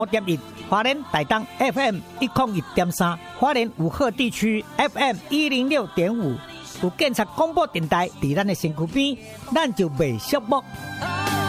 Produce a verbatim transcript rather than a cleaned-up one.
五点一，花莲台东 F M 一零一点三，花莲武鹤地区 F M 一零六点五，有建设广播电台伫咱的身躯边，咱就袂寂寞。